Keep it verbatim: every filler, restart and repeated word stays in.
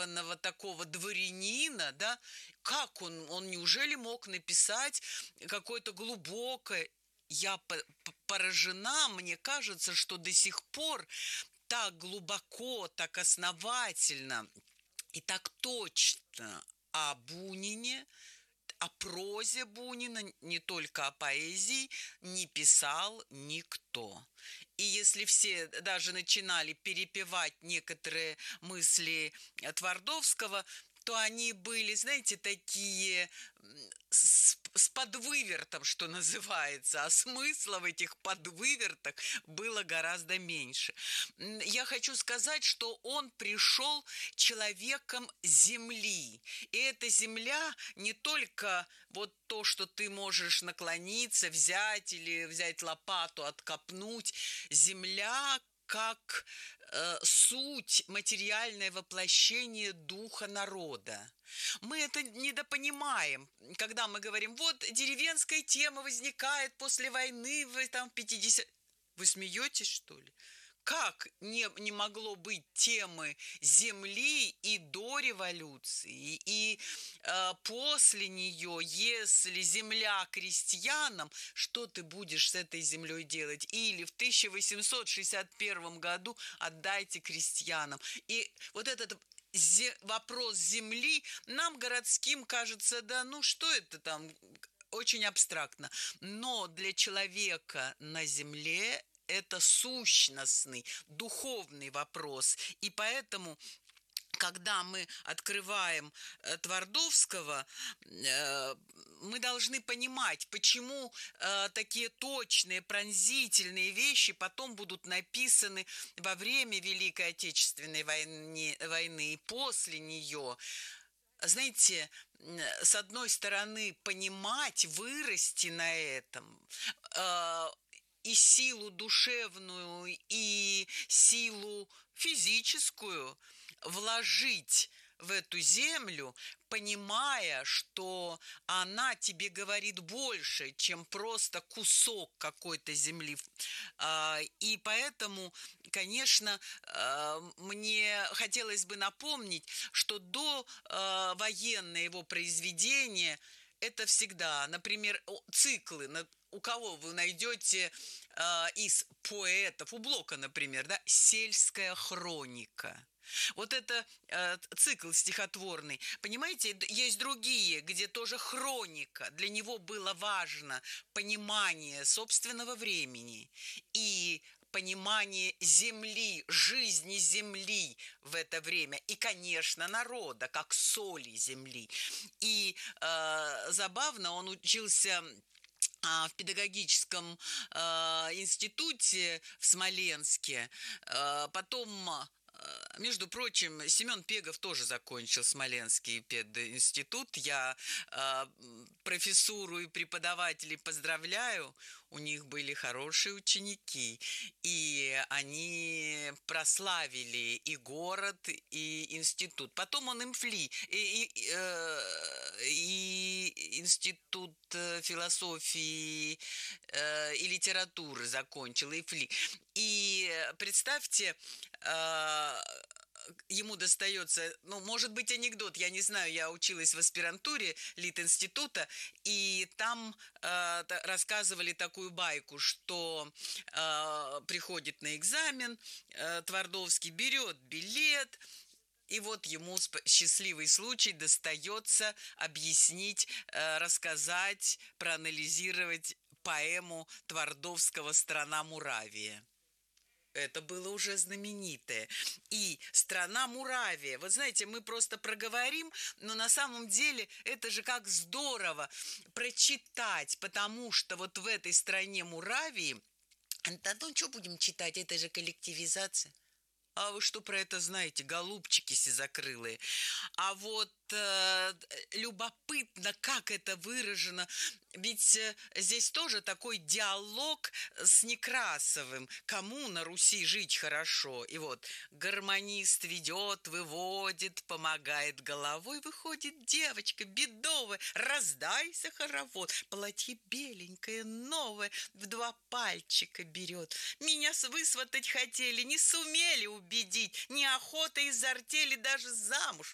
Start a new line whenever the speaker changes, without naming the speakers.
образованного такого дворянина, да, как он, он неужели мог написать какое-то глубокое... Я поражена, мне кажется, что до сих пор так глубоко, так основательно и так точно о Бунине, о прозе Бунина, не только о поэзии, не писал никто. И если все даже начинали перепевать некоторые мысли Твардовского, то они были, знаете, такие с, с подвывертом, что называется, а смысла в этих подвывертах было гораздо меньше. Я хочу сказать, что он пришел человеком земли. И эта земля не только вот то, что ты можешь наклониться, взять или взять лопату, откопнуть. Земля как э, суть, материальное воплощение духа народа. Мы это недопонимаем, когда мы говорим, вот деревенская тема возникает после войны в там, пятидесятых. Вы смеетесь, что ли? Как не, не могло быть темы земли и до революции, и э, после нее, если земля крестьянам, что ты будешь с этой землей делать? Или в тысяча восемьсот шестьдесят первом году отдайте крестьянам. И вот этот вопрос земли нам, городским, кажется, да ну что это там, очень абстрактно. Но для человека на земле это сущностный, духовный вопрос. И поэтому, когда мы открываем Твардовского, мы должны понимать, почему такие точные, пронзительные вещи потом будут написаны во время Великой Отечественной войны, войны и после нее. Знаете, с одной стороны, понимать, вырасти на этом, и силу душевную, и силу физическую вложить в эту землю, понимая, что она тебе говорит больше, чем просто кусок какой-то земли. И поэтому, конечно, мне хотелось бы напомнить, что до военное его произведение это всегда, например, циклы. У кого вы найдете э, из поэтов, у Блока, например, да, «Сельская хроника». Вот это э, цикл стихотворный. Понимаете, есть другие, где тоже хроника. Для него было важно понимание собственного времени и понимание земли, жизни земли в это время. И, конечно, народа, как соли земли. И э, забавно, он учился в педагогическом э, институте в Смоленске. Э, потом, э, между прочим, Семен Пегов тоже закончил Смоленский пединститут. Я э, профессуру и преподавателей поздравляю. У них были хорошие ученики. И они прославили и город, и институт. Потом он ИМФЛИ, и, и, э, и институт философии э, и литературы закончил, ИФЛИ. И представьте, э, ему достается, ну, может быть, анекдот, я не знаю, я училась в аспирантуре Литинститута, и там э, рассказывали такую байку, что э, приходит на экзамен, э, Твардовский берет билет, и вот ему счастливый случай достается объяснить, рассказать, проанализировать поэму Твардовского «Страна Муравия». Это было уже знаменитое. И «Страна Муравия». Вот знаете, мы просто проговорим, но на самом деле это же как здорово прочитать, потому что вот в этой «Стране Муравии», да ну что будем читать, это же коллективизация. А вы что про это знаете, голубчики сизокрылые? А вот э, любопытно, как это выражено. Ведь э, здесь тоже такой диалог с Некрасовым. Кому на Руси жить хорошо? И вот гармонист ведет, выводит, помогает головой. Выходит девочка бедовая, раздайся хоровод. Платье беленькое, новое, в два пальчика берет. Меня высватать хотели, не сумели убедить. Неохота из артели даже замуж